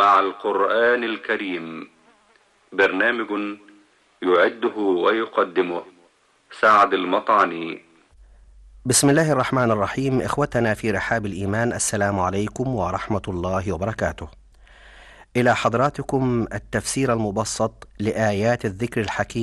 مع القرآن الكريم. برنامج يعده ويقدمه سعد المطعني. بسم الله الرحمن الرحيم. إخوتنا في رحاب الإيمان، السلام عليكم ورحمة الله وبركاته. إلى حضراتكم التفسير المبسط لآيات الذكر الحكيم